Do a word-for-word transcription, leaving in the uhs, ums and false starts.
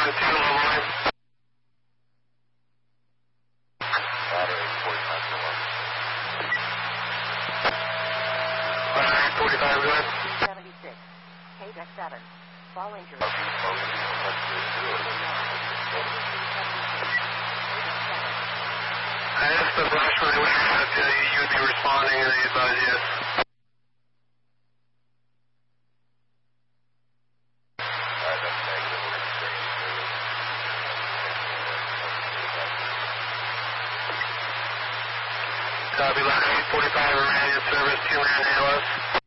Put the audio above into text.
on two Lemoyne. Battery forty-five to one. Battery forty-five, go ahead. seventy-six. K deck seven. Fall injury. Okay, okay, let's do it. I asked the brush when they went out to you, you would be responding, and they advised yes. Alright, that's negative. We're going to stay Copy, last forty-five, remaining in service, two man A L S.